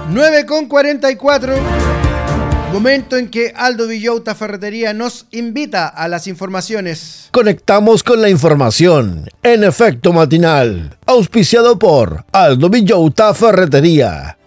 9:44. Momento en que Aldo Villota Ferretería nos invita a las informaciones. Conectamos con la información en Efecto Matinal, auspiciado por Aldo Villota Ferretería.